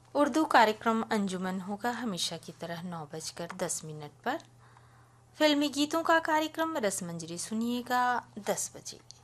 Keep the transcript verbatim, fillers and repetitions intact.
उर्दू कार्यक्रम अंजुमन होगा हमेशा की तरह नौ बजकर दस मिनट पर। फिल्मी गीतों का कार्यक्रम रसमंजरी सुनिएगा दस बजे।